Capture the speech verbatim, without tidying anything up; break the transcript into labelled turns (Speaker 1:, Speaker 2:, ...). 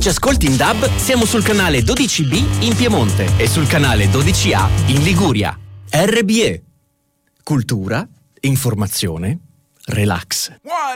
Speaker 1: ci ascolti in D A B, siamo sul canale dodici B in Piemonte e sul canale dodici A in Liguria. R B E. Cultura, informazione, relax.
Speaker 2: One.